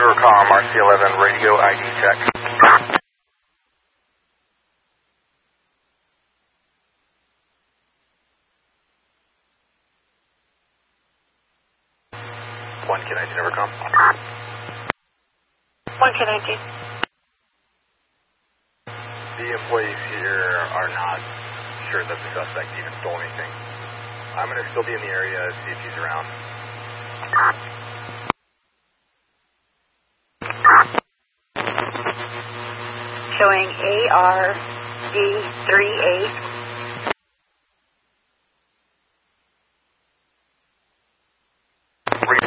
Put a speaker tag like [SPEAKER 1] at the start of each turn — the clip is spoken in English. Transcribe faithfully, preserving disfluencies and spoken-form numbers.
[SPEAKER 1] Rivercom, R C eleven, radio I D check. one K nineteen Rivercom.
[SPEAKER 2] one K nineteen.
[SPEAKER 1] The employees here are not sure that the suspect even stole anything. I'm going to still be in the area, see if he's around.
[SPEAKER 2] Showing A R D three eight.